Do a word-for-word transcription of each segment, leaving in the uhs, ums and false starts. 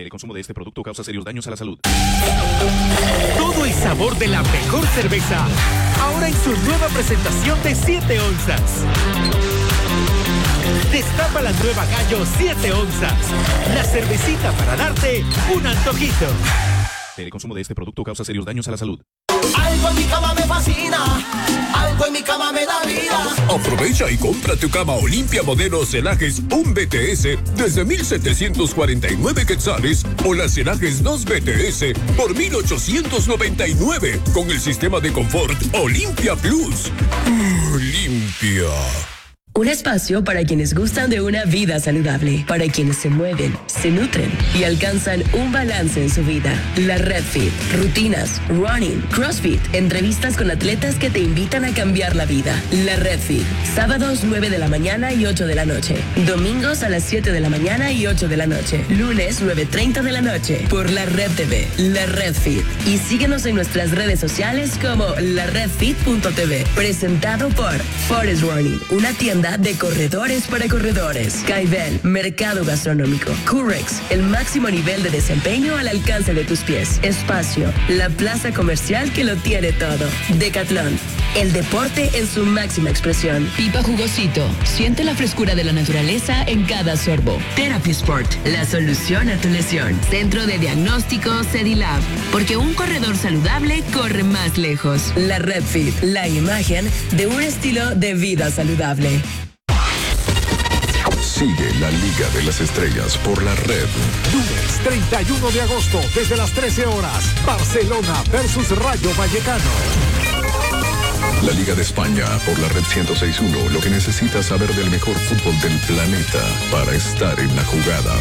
El consumo de este producto causa serios daños a la salud. Todo el sabor de la mejor cerveza, ahora en su nueva presentación de siete onzas. Destapa la nueva Gallo siete onzas, la cervecita para darte un antojito. El consumo de este producto causa serios daños a la salud. Algo en mi cama me fascina, algo en mi cama me da vida. Aprovecha y compra tu cama Olimpia modelo Celajes un B T S desde mil setecientos cuarenta y nueve quetzales o las Celajes dos B T S por mil ochocientos noventa y nueve con el sistema de confort Olimpia Plus. Olimpia. Un espacio para quienes gustan de una vida saludable, para quienes se mueven, se nutren y alcanzan un balance en su vida. La Red Fit, rutinas, running, crossfit, entrevistas con atletas que te invitan a cambiar la vida. La Red Fit, sábados nueve de la mañana y ocho de la noche, domingos a las siete de la mañana y ocho de la noche, lunes nueve treinta de la noche, por La Red T V. La Red Fit. Y síguenos en nuestras redes sociales como la red fit punto t v. Presentado por Forest Running, una tienda de corredores para corredores. Caibel, mercado gastronómico. Curex, el máximo nivel de desempeño al alcance de tus pies. Espacio, la plaza comercial que lo tiene todo. Decathlon, el deporte en su máxima expresión. Pipa Jugosito, siente la frescura de la naturaleza en cada sorbo. Therapy Sport, la solución a tu lesión. Centro de diagnóstico Cedilab, porque un corredor saludable corre más lejos. La Red Fit, la imagen de un estilo de vida saludable. Sigue la Liga de las Estrellas por la Red. Lunes treinta y uno de agosto, desde las trece horas, Barcelona versus Rayo Vallecano. La Liga de España por la Red ciento seis punto uno, lo que necesitas saber del mejor fútbol del planeta para estar en la jugada.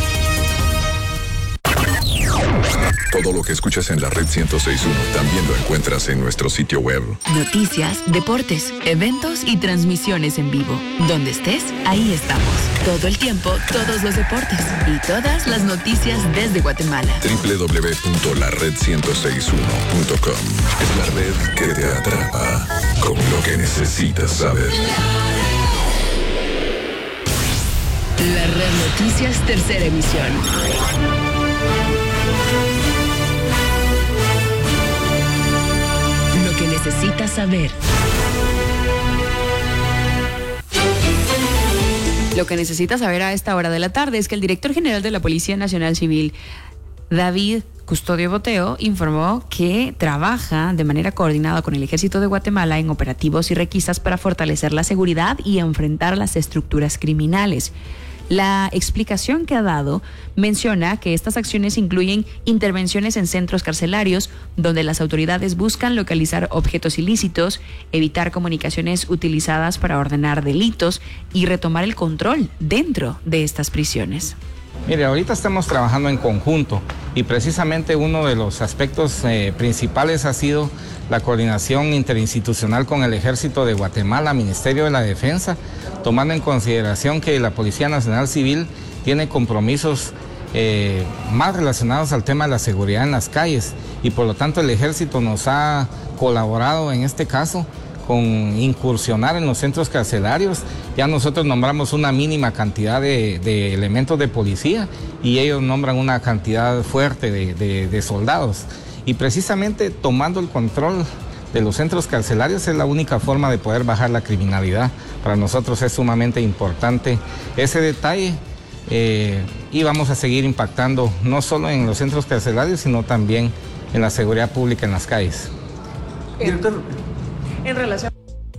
Todo lo que escuchas en la Red ciento seis punto uno también lo encuentras en nuestro sitio web. Noticias, deportes, eventos y transmisiones en vivo. Donde estés, ahí estamos. Todo el tiempo, todos los deportes y todas las noticias desde Guatemala. doble u doble u doble u punto la red ciento seis punto uno punto com. Es la red que te atrapa con lo que necesitas saber. La Red Noticias, tercera emisión. Lo que necesitas saber. Lo que necesitas saber a esta hora de la tarde es que el director general de la Policía Nacional Civil, David Custodio Boteo, informó que trabaja de manera coordinada con el Ejército de Guatemala en operativos y requisas para fortalecer la seguridad y enfrentar las estructuras criminales. La explicación que ha dado menciona que estas acciones incluyen intervenciones en centros carcelarios donde las autoridades buscan localizar objetos ilícitos, evitar comunicaciones utilizadas para ordenar delitos y retomar el control dentro de estas prisiones. Mire, ahorita estamos trabajando en conjunto y precisamente uno de los aspectos eh, principales ha sido la coordinación interinstitucional con el Ejército de Guatemala, Ministerio de la Defensa, tomando en consideración que la Policía Nacional Civil tiene compromisos eh, más relacionados al tema de la seguridad en las calles y por lo tanto el Ejército nos ha colaborado en este caso con incursionar en los centros carcelarios. Ya nosotros nombramos una mínima cantidad de, de elementos de policía y ellos nombran una cantidad fuerte de, de, de soldados. Y precisamente tomando el control de los centros carcelarios es la única forma de poder bajar la criminalidad. Para nosotros es sumamente importante ese detalle eh, y vamos a seguir impactando no solo en los centros carcelarios, sino también en la seguridad pública en las calles. Director, en relación...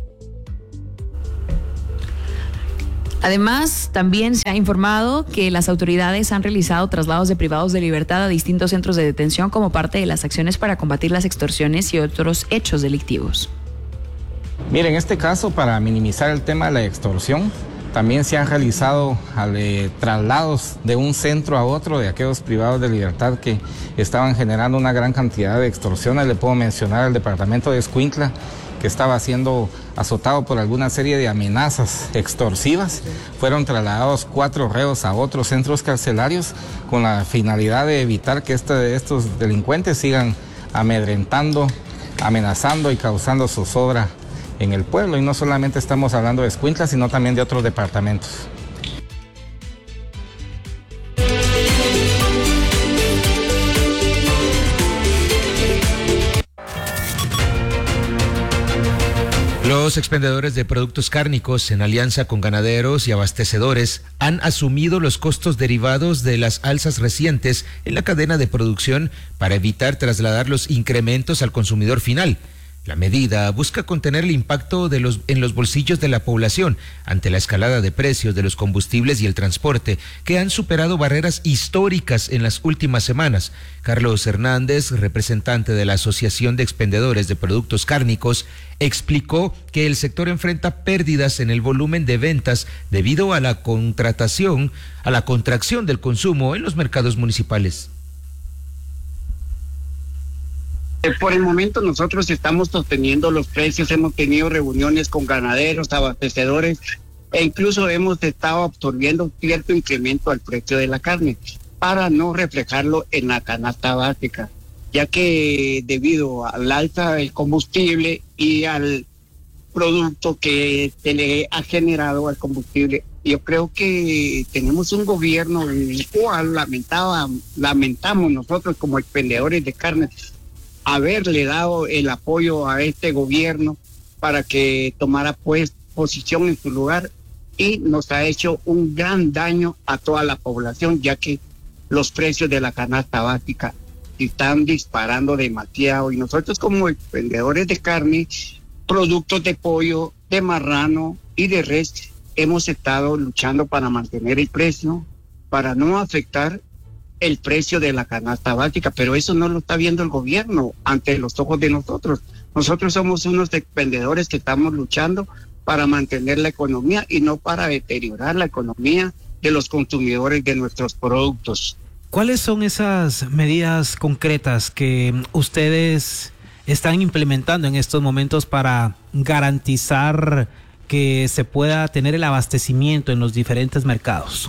Además, también se ha informado que las autoridades han realizado traslados de privados de libertad a distintos centros de detención como parte de las acciones para combatir las extorsiones y otros hechos delictivos. Mire, en este caso, para minimizar el tema de la extorsión, también se han realizado eh, traslados de un centro a otro de aquellos privados de libertad que estaban generando una gran cantidad de extorsiones. Le puedo mencionar el departamento de Escuintla, que estaba siendo azotado por alguna serie de amenazas extorsivas. Fueron trasladados cuatro reos a otros centros carcelarios con la finalidad de evitar que este, estos delincuentes sigan amedrentando, amenazando y causando zozobra en el pueblo. Y no solamente estamos hablando de Escuintla, sino también de otros departamentos. Los expendedores de productos cárnicos, en alianza con ganaderos y abastecedores, han asumido los costos derivados de las alzas recientes en la cadena de producción para evitar trasladar los incrementos al consumidor final. La medida busca contener el impacto de los, en los bolsillos de la población ante la escalada de precios de los combustibles y el transporte, que han superado barreras históricas en las últimas semanas. Carlos Hernández, representante de la Asociación de Expendedores de Productos Cárnicos, explicó que el sector enfrenta pérdidas en el volumen de ventas debido a la contratación, a la contracción del consumo en los mercados municipales. Por el momento nosotros estamos sosteniendo los precios, hemos tenido reuniones con ganaderos, abastecedores e incluso hemos estado absorbiendo cierto incremento al precio de la carne para no reflejarlo en la canasta básica, ya que debido al alza del combustible y al producto que se le ha generado al combustible, yo creo que tenemos un gobierno en el cual lamentaba, lamentamos nosotros como expendedores de carne haberle dado el apoyo a este gobierno para que tomara pues posición en su lugar, y nos ha hecho un gran daño a toda la población, ya que los precios de la canasta básica están disparando demasiado, y nosotros como vendedores de carne, productos de pollo, de marrano y de res, hemos estado luchando para mantener el precio, para no afectar el precio de la canasta básica, pero eso no lo está viendo el gobierno ante los ojos de nosotros. Nosotros somos unos expendedores que estamos luchando para mantener la economía y no para deteriorar la economía de los consumidores de nuestros productos. ¿Cuáles son esas medidas concretas que ustedes están implementando en estos momentos para garantizar que se pueda tener el abastecimiento en los diferentes mercados?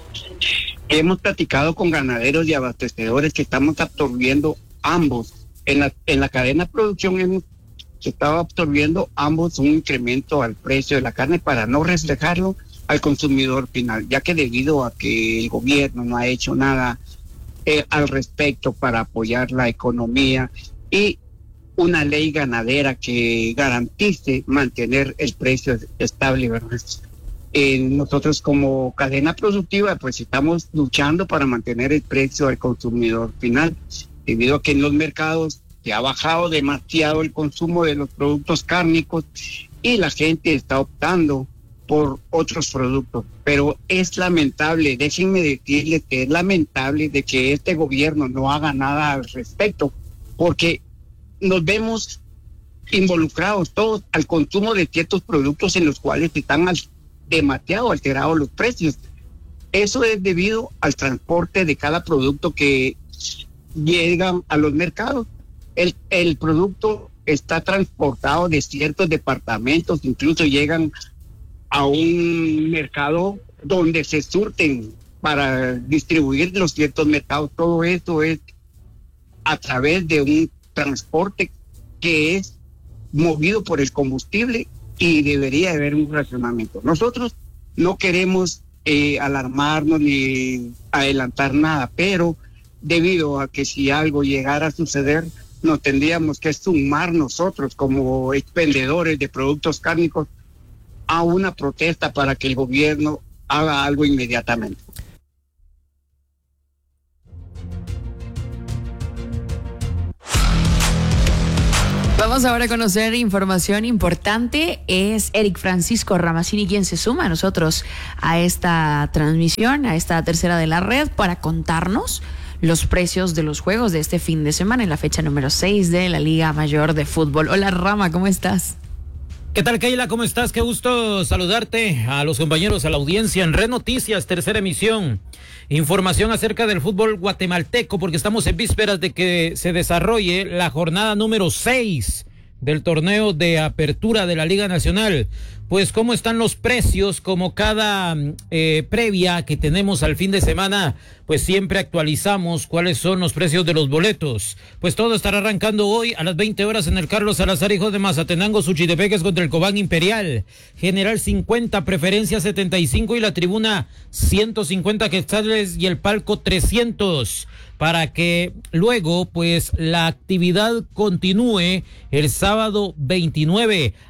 Hemos platicado con ganaderos y abastecedores que estamos absorbiendo ambos. En la, en la cadena de producción hemos estado absorbiendo ambos un incremento al precio de la carne para no reflejarlo al consumidor final, ya que debido a que el gobierno no ha hecho nada eh, al respecto para apoyar la economía y una ley ganadera que garantice mantener el precio estable, ¿verdad? Eh, nosotros como cadena productiva pues estamos luchando para mantener el precio al consumidor final, debido a que en los mercados se ha bajado demasiado el consumo de los productos cárnicos y la gente está optando por otros productos. Pero es lamentable, déjenme decirles que es lamentable de que este gobierno no haga nada al respecto, porque nos vemos involucrados todos al consumo de ciertos productos en los cuales están al demasiado alterados los precios. Eso es debido al transporte de cada producto que llega a los mercados. El, el producto está transportado de ciertos departamentos, incluso llegan a un mercado donde se surten para distribuir los ciertos mercados. Todo esto es a través de un transporte que es movido por el combustible, y debería haber un racionamiento. Nosotros no queremos eh, alarmarnos ni adelantar nada, pero debido a que si algo llegara a suceder, nos tendríamos que sumar nosotros como expendedores de productos cárnicos a una protesta para que el gobierno haga algo inmediatamente. Vamos ahora a conocer información importante. Es Eric Francisco Ramazzini quien se suma a nosotros a esta transmisión, a esta tercera de la red, para contarnos los precios de los juegos de este fin de semana en la fecha número seis de la Liga Mayor de Fútbol. Hola Rama, ¿cómo estás? ¿Qué tal, Keila? ¿Cómo estás? Qué gusto saludarte, a los compañeros, a la audiencia en Red Noticias, tercera emisión. Información acerca del fútbol guatemalteco, porque estamos en vísperas de que se desarrolle la jornada número seis del torneo de apertura de la Liga Nacional. Pues cómo están los precios, como cada eh, previa que tenemos al fin de semana, pues siempre actualizamos cuáles son los precios de los boletos. Pues todo estará arrancando hoy a las veinte horas en el Carlos Salazar, hijo de Mazatenango, Suchitepeques contra el Cobán Imperial. General cincuenta, preferencia setenta y cinco y la tribuna ciento cincuenta quetzales y el palco trescientos. Para que luego pues la actividad continúe el sábado veintinueve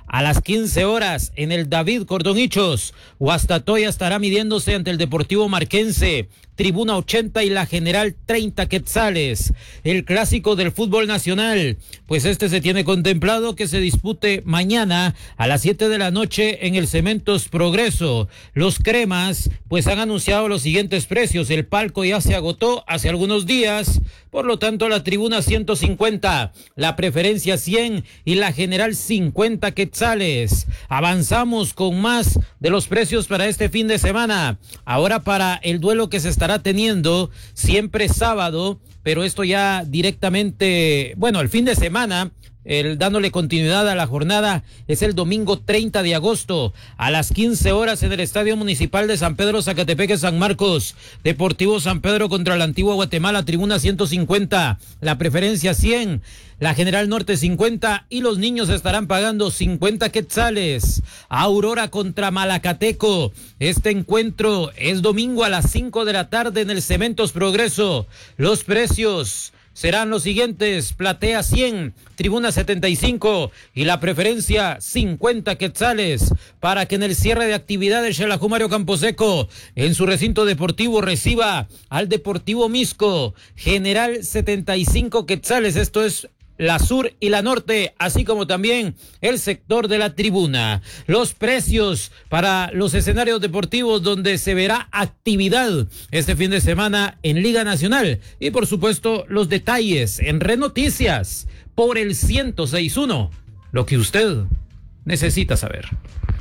A las quince horas en el David Cordonichos, Guastatoya estará midiéndose ante el Deportivo Marquense. Tribuna ochenta y la General treinta quetzales. El clásico del fútbol nacional, pues este se tiene contemplado que se dispute mañana a las siete de la noche en el Cementos Progreso. Los cremas pues han anunciado los siguientes precios. El palco ya se agotó hace algunos días, por lo tanto la tribuna ciento cincuenta, la preferencia cien y la General cincuenta quetzales. Avanzamos con más de los precios para este fin de semana. Ahora para el duelo que se está estará teniendo siempre sábado, pero esto ya directamente, bueno, el fin de semana, el dándole continuidad a la jornada, es el domingo treinta de agosto a las quince horas en el Estadio Municipal de San Pedro Zacatepeque San Marcos. Deportivo San Pedro contra la Antigua Guatemala, tribuna ciento cincuenta, la preferencia cien, la General Norte cincuenta y los niños estarán pagando cincuenta quetzales. Aurora contra Malacateco. Este encuentro es domingo a las cinco de la tarde en el Cementos Progreso. Los precios serán los siguientes: platea cien, tribuna setenta y cinco y la preferencia cincuenta quetzales, para que en el cierre de actividades Xelajú Mario Camposeco en su recinto deportivo reciba al Deportivo Misco. General setenta y cinco quetzales, esto es la sur y la norte, así como también el sector de la tribuna. Los precios para los escenarios deportivos donde se verá actividad este fin de semana en Liga Nacional, y por supuesto los detalles en Red Noticias por el ciento seis punto uno, lo que usted necesita saber.